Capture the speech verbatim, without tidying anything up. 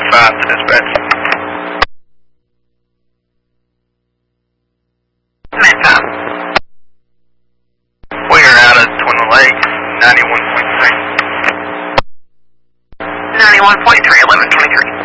five to dispatch. Command time. We are out of Twin Lakes, ninety-one point three. ninety-one point three, eleven twenty-three.